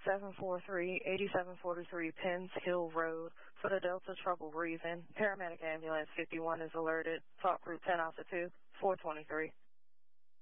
743-8743 Penns Hill Road. For the Delta trouble breathing, paramedic ambulance 51 is alerted. Talk group 10 Alpha 2, 423.